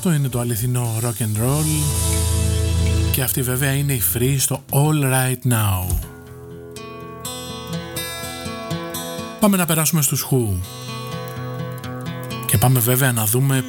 Αυτό είναι το αληθινό rock and roll. Και αυτή βέβαια είναι η Free στο All Right Now. Πάμε να περάσουμε στους Who. Και πάμε βέβαια να δούμε